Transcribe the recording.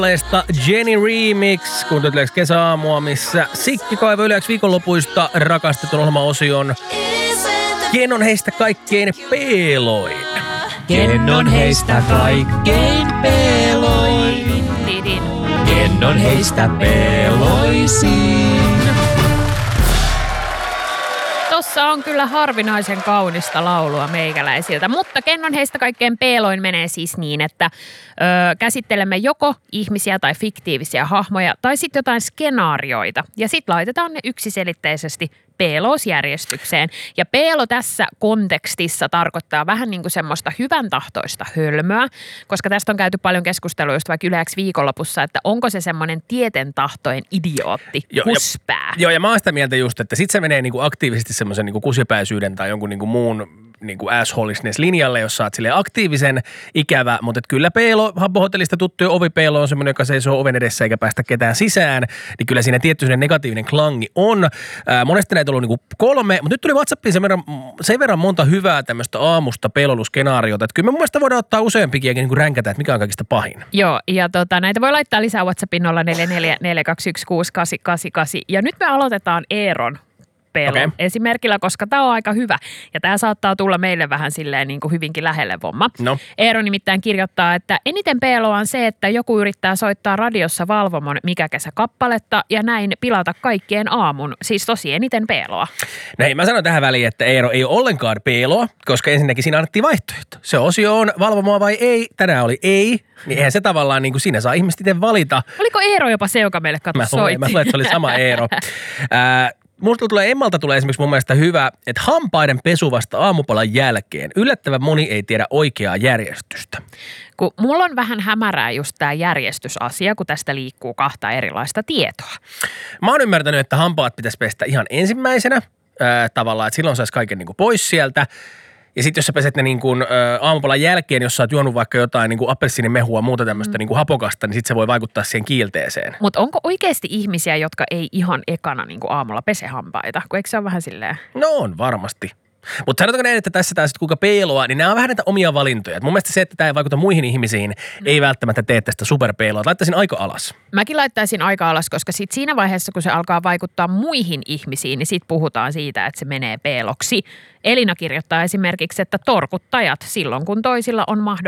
Jenny Remix, kuuntelet kesäaamua, missä Sikki kaivoi yleensä viikonlopuista rakastetun ohjelmaosion. Ken on heistä kaikkein peeloin? Ken on heistä kaikkein peeloin? Ken on heistä peeloisin? Tossa on kyllä harvinaisen kaunista laulua meikäläisiltä, mutta ken on heistä kaikkein peeloin menee siis niin, että käsittelemme joko ihmisiä tai fiktiivisiä hahmoja tai sitten jotain skenaarioita ja sitten laitetaan ne yksiselitteisesti peelousjärjestykseen. Ja peelo tässä kontekstissa tarkoittaa vähän niin kuin semmoista hyvän tahtoista hölmöä, koska tästä on käyty paljon keskustelua just vaikka yleensä viikonlopussa, että onko se semmoinen tietentahtojen idiootti, kuspää. Joo, ja mä oon sitä mieltä just, että sit se menee niinku aktiivisesti semmoisen niinku kusipäisyyden tai jonkun niinku muun niinku assholisness-linjalle, jos sä oot silleen aktiivisen ikävä, mutta et kyllä peelo, Habbo-hotellista tuttu ovipeelo on semmoinen, joka seisoo oven edessä eikä päästä ketään sisään, niin kyllä siinä tietty negatiivinen klangi on. Monesti näitä on ollut niinku 3, mutta nyt tuli WhatsAppiin sen verran monta hyvää tämmöistä aamusta peloiluskenaariota, että kyllä me mun mielestä voidaan ottaa useampikin niinku ränkätä, että mikä on kaikista pahin. Joo, ja näitä voi laittaa lisää WhatsAppin 0444216888, ja nyt me aloitetaan Eeron pelon esimerkillä, koska tämä on aika hyvä. Ja tämä saattaa tulla meille vähän silleen niin kuin hyvinkin lähelle vomma. No. Eero nimittäin kirjoittaa, että eniten peloa on se, että joku yrittää soittaa radiossa Valvomon Mikä kesä -kappaletta ja näin pilata kaikkien aamun. Siis tosi eniten peloa. No ei, mä sanon tähän väliin, että Eero ei ole ollenkaan peloa, koska ensinnäkin siinä annettiin vaihtoehto. Se osio on Valvomoa vai ei. Tänään oli ei. Niin eihän se tavallaan niin kuin siinä saa ihmiset itse valita. Oliko Eero jopa se, joka meille soitti? Mä luulen, että se oli sama Eero. Emmalta tulee esimerkiksi mun mielestä hyvä, että hampaiden pesu vasta aamupalan jälkeen. Yllättävän moni ei tiedä oikeaa järjestystä. Kun mulla on vähän hämärää just tämä järjestysasia, kun tästä liikkuu 2 erilaista tietoa. Mä oon ymmärtänyt, että hampaat pitäisi pestä ihan ensimmäisenä tavallaan, että silloin saisi kaiken niin kuin pois sieltä. Ja sitten jos sä peset ne niin kuin aamupalan jälkeen, jos sä oot juonut vaikka jotain niin kuin appelsiinimehua, muuta tämmöistä niin kuin hapokasta, niin sitten se voi vaikuttaa siihen kiilteeseen. Mutta onko oikeasti ihmisiä, jotka ei ihan ekana niin kuin aamulla pese hampaita? Kun eikö se ole vähän silleen? No on varmasti. Mutta sanotaanko näin, että tässä taas kuinka peeloa, niin nämä on vähän näitä omia valintoja. Et mun mielestä se, että tämä ei vaikuta muihin ihmisiin, ei välttämättä tee tästä superpeeloa. Laittaisin aika alas. Mäkin laittaisin aika alas, koska sit siinä vaiheessa, kun se alkaa vaikuttaa muihin ihmisiin, niin sit puhutaan siitä, että se menee peeloksi. Elina kirjoittaa esimerkiksi, että torkuttajat silloin, kun toisilla on mahdollisuus